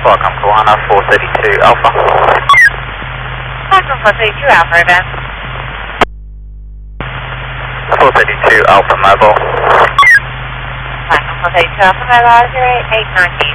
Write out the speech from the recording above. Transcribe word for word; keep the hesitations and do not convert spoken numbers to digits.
Welcome to Hana four thirty-two Alpha. Welcome four thirty-two Alpha, Advance. four thirty-two Alpha Mobile. Welcome four thirty-two Alpha Mobile, zero eight eight nine eight.